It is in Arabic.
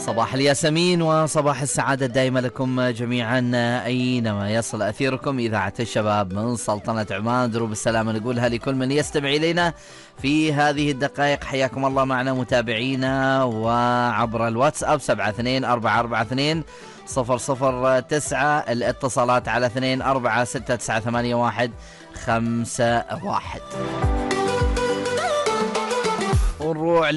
صباح الياسمين وصباح السعادة دائما لكم جميعا أينما يصل أثيركم. إذاعة الشباب من سلطنة عمان، دروب السلام نقولها لكل من يستمع إلينا في هذه الدقائق. حياكم الله معنا متابعينا، وعبر الواتساب 72442009، الاتصالات على 24698151. ونروح